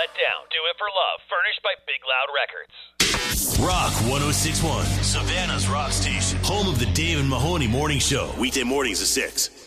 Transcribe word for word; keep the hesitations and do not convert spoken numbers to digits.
Let Down, Do It for Love, furnished by Big Loud Records. Rock one oh six point one, Savannah's rock station. Home of the Dave and Mahoney Morning Show. Weekday mornings at six.